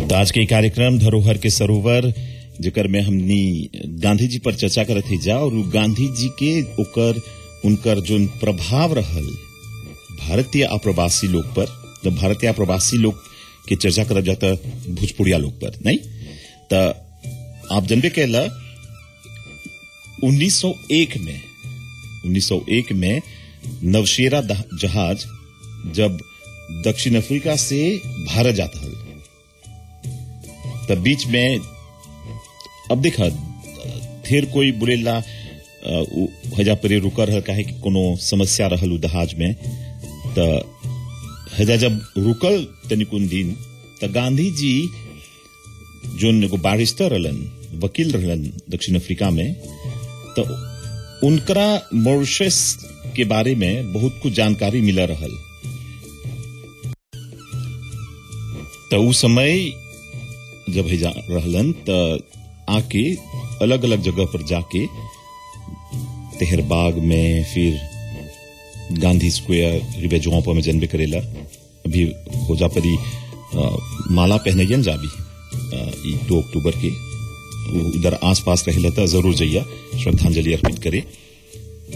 तो आज के कार्यक्रम धरोहर के सरोवर जेकर में हमनी गांधी जी पर चर्चा करत ही जा और गांधी जी के उनकर जो प्रभाव रहल भारतीय अप्रवासी लोग पर, जब भारतीय अप्रवासी लोग के चर्चा करब जाता भोजपुरिया लोग पर नहीं तो आप जनबे कैला 1901 में नवशेरा जहाज जब दक्षिण अफ्रीका से भारत जाता है तब बीच में अब देखा फिर कोई बोलेला हजा परे रुका रह काहे कि कोनो समस्या रहल जहाज में त हजा जब रुकल तनिकुन दिन त गांधी जी जो एगो बैरिस्टर रहलन, वकील रहलन दक्षिण अफ्रीका में, तो उनकरा मॉरिशस के बारे में बहुत कुछ जानकारी मिला रहल। तो उस समय जब है रहलन त आके अलग अलग जगह पर जाके तेहरबाग में, फिर गांधी स्क्वायर रिबेजोंपा में जन्म करेला। अभी खोजा परी माला पहनयन जाबी 2 अक्टूबर के उधर आसपास रहेला त जरूर जइया श्रद्धांजलि अर्पित करे।